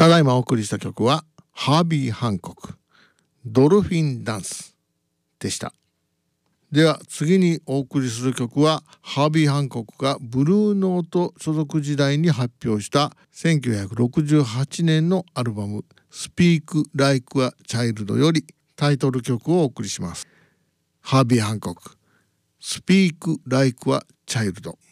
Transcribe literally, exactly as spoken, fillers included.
ただいまお送りした曲はハービー・ハンコックドルフィンダンスでした。では次にお送りする曲はハービー・ハンコックがブルーノート所属時代に発表したせんきゅうひゃくろくじゅうはちねんのアルバム Speak Like a Child よりタイトル曲をお送りします。ハービー・ハンコック Speak Like a Child。